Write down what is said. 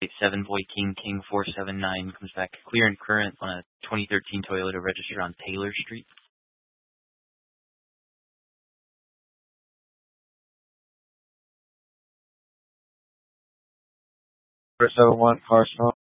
7 Boy King 479 comes back clear and current on a 2013 Toyota registered on Taylor Street. For 71 Carson.